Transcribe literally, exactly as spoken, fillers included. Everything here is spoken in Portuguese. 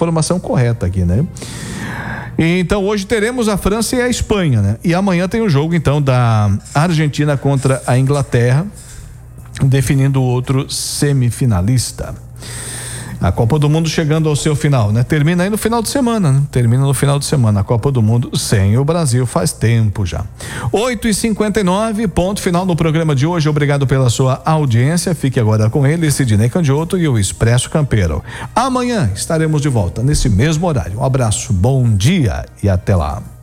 informação correta aqui, né? Então hoje teremos a França e a Espanha, né? E amanhã tem o jogo então da Argentina contra a Inglaterra, definindo o outro semifinalista. A Copa do Mundo chegando ao seu final, né? Termina aí no final de semana, né? Termina no final de semana a Copa do Mundo sem o Brasil, faz tempo já. oito e cinquenta e nove, ponto final no programa de hoje. Obrigado pela sua audiência. Fique agora com ele, Sidney Candioto e o Expresso Campeiro. Amanhã estaremos de volta nesse mesmo horário. Um abraço, bom dia e até lá.